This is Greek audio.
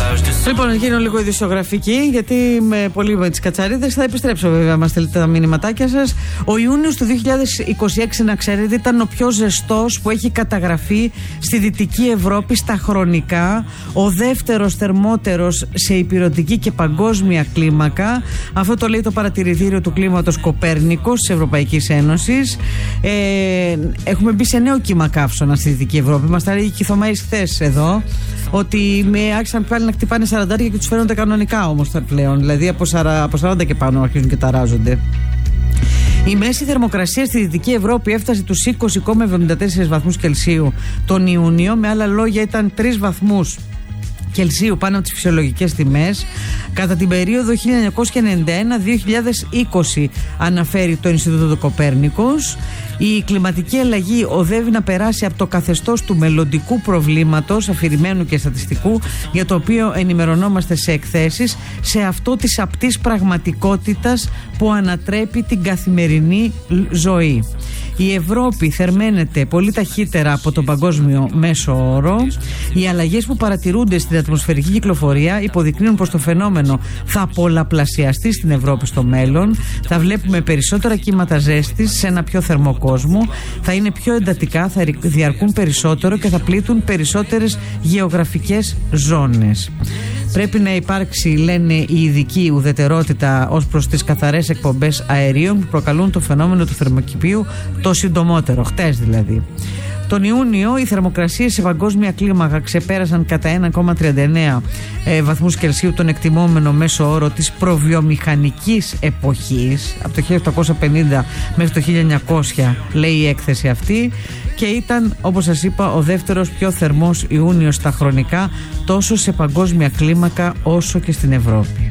Λοιπόν, γίνω λίγο ειδησιογραφική, γιατί πολύ με τις κατσαρίδες θα επιστρέψω βέβαια, μας στείλετε τα μηνυματάκια σας. Ο Ιούνιος του 2026, να ξέρετε, ήταν ο πιο ζεστός που έχει καταγραφεί στη Δυτική Ευρώπη στα χρονικά. Ο δεύτερος θερμότερος σε ηπειρωτική και παγκόσμια κλίμακα. Αυτό το λέει το παρατηρητήριο του κλίματος Κοπέρνικος της Ευρωπαϊκής Ένωσης. Έχουμε μπει σε νέο κύμα καύσωνα στη Δυτική Ευρώπη. Μας τα λέει η Θωμαής χθες εδώ, ότι άρχισαν πάλι να χτυπάνε 40 και τους φαίνονται κανονικά όμως πλέον. Δηλαδή από 40 και πάνω αρχίζουν και ταράζονται. Η μέση θερμοκρασία στη Δυτική Ευρώπη έφτασε τους 20,74 βαθμούς Κελσίου τον Ιούνιο. Με άλλα λόγια, ήταν 3 βαθμούς Κελσίου πάνω από τις φυσιολογικές τιμές κατά την περίοδο 1991-2020, αναφέρει το Ινστιτούτο Κοπέρνικος. Η κλιματική αλλαγή οδεύει να περάσει από το καθεστώς του μελλοντικού προβλήματος, αφηρημένου και στατιστικού, για το οποίο ενημερωνόμαστε σε εκθέσεις, σε αυτό της απτής πραγματικότητας που ανατρέπει την καθημερινή ζωή. Η Ευρώπη θερμαίνεται πολύ ταχύτερα από τον παγκόσμιο μέσο όρο. Οι αλλαγές που παρατηρούνται στην ατμοσφαιρική κυκλοφορία υποδεικνύουν πως το φαινόμενο θα πολλαπλασιαστεί στην Ευρώπη στο μέλλον. Θα βλέπουμε περισσότερα κύματα ζέστης σε ένα πιο θερμό κόσμο. Θα είναι πιο εντατικά, θα διαρκούν περισσότερο και θα πλήττουν περισσότερες γεωγραφικές ζώνες. Πρέπει να υπάρξει, λένε οι ειδικοί, ουδετερότητα ως προς τις καθαρές εκπομπές αερίων που προκαλούν το φαινόμενο του θερμοκηπίου το συντομότερο, χτες δηλαδή. Τον Ιούνιο οι θερμοκρασίες σε παγκόσμια κλίμακα ξεπέρασαν κατά 1,39 βαθμούς Κελσίου τον εκτιμόμενο μέσο όρο της προβιομηχανικής εποχής από το 1850 μέχρι το 1900, λέει η έκθεση αυτή, και ήταν, όπως σας είπα, ο δεύτερος πιο θερμός Ιούνιος στα χρονικά, τόσο σε παγκόσμια κλίμακα όσο και στην Ευρώπη.